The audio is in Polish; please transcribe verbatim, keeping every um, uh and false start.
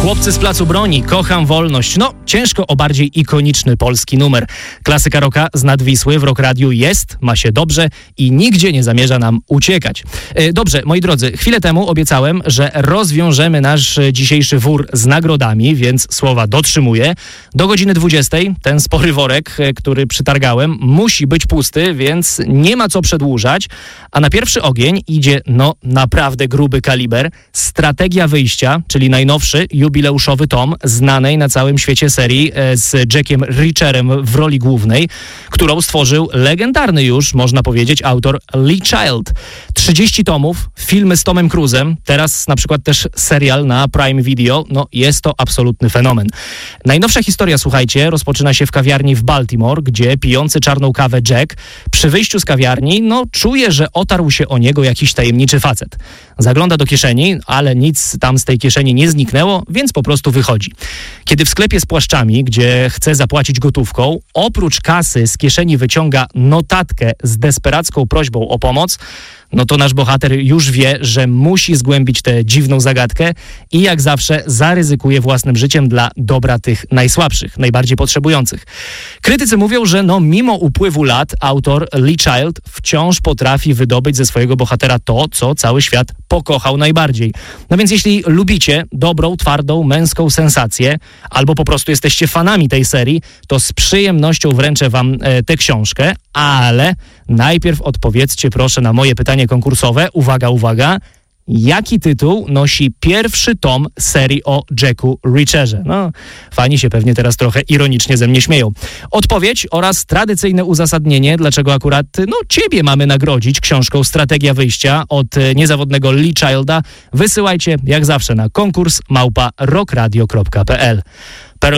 Chłopcy z Placu Broni, Kocham wolność. No, ciężko o bardziej ikoniczny polski numer. Klasyka rocka z nad Wisły w Rock Radiu jest, ma się dobrze i nigdzie nie zamierza nam uciekać. E, dobrze, moi drodzy, chwilę temu obiecałem, że rozwiążemy nasz dzisiejszy wór z nagrodami, więc słowa dotrzymuję. Do godziny dwudziestej ten spory worek, który przytargałem, musi być pusty, więc nie ma co przedłużać. A na pierwszy ogień idzie, no, naprawdę gruby kaliber. Strategia wyjścia, czyli najnowszy, jubileuszowy tom znanej na całym świecie serii z Jackiem Reacherem w roli głównej, którą stworzył legendarny już, można powiedzieć, autor Lee Child. trzydzieści tomów, filmy z Tomem Cruise'em, teraz na przykład też serial na Prime Video, no jest to absolutny fenomen. Najnowsza historia, słuchajcie, rozpoczyna się w kawiarni w Baltimore, gdzie pijący czarną kawę Jack przy wyjściu z kawiarni, no czuje, że otarł się o niego jakiś tajemniczy facet. Zagląda do kieszeni, ale nic tam z tej kieszeni nie zniknęło, więc po prostu wychodzi. Kiedy w sklepie z płaszczami, gdzie chce zapłacić gotówką, oprócz kasy z kieszeni wyciąga notatkę z desperacką prośbą o pomoc, no to nasz bohater już wie, że musi zgłębić tę dziwną zagadkę i jak zawsze zaryzykuje własnym życiem dla dobra tych najsłabszych, najbardziej potrzebujących. Krytycy mówią, że no mimo upływu lat autor Lee Child wciąż potrafi wydobyć ze swojego bohatera to, co cały świat pokochał najbardziej. No więc jeśli lubicie dobrą, twardą, męską sensację, albo po prostu jesteście fanami tej serii, to z przyjemnością wręczę wam e, tę książkę, ale najpierw odpowiedzcie proszę na moje pytanie konkursowe. Uwaga, uwaga. Jaki tytuł nosi pierwszy tom serii o Jacku Reacherze? No, fani się pewnie teraz trochę ironicznie ze mnie śmieją. Odpowiedź oraz tradycyjne uzasadnienie, dlaczego akurat no ciebie mamy nagrodzić książką Strategia wyjścia od niezawodnego Lee Childa, wysyłajcie jak zawsze na konkurs małpa rockradio kropka p l.